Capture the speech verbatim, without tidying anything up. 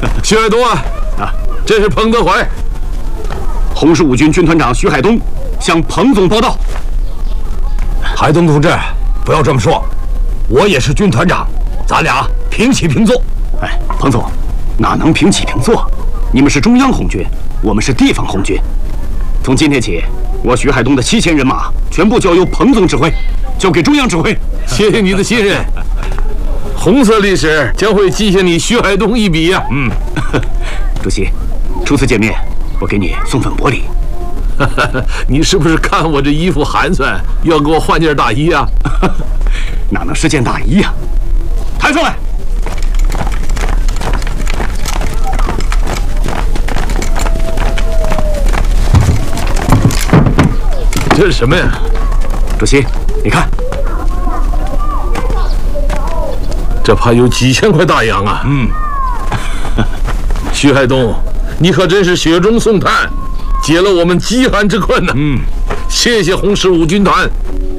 徐海东啊，啊，这是彭德怀。 红十五军军团长徐海东向彭总报道。 海东同志，不要这么说，我也是军团长，咱俩平起平坐。 哎，彭总，哪能平起平坐？你们是中央红军，我们是地方红军。从今天起，我徐海东的七千人马全部交由彭总指挥，交给中央指挥。 谢谢你的信任。红色历史将会记下你徐海东一笔呀、啊。 嗯，主席，初次见面，我给你送份薄礼。 你是不是看我这衣服寒酸，要给我换件大衣啊？ 哪能是件大衣呀、啊？抬上来。 这是什么呀？ 主席，你看， 这怕有几千块大洋啊！ 嗯， 徐海东，你可真是雪中送炭，解了我们饥寒之困呢。 嗯， 谢谢红十五军团。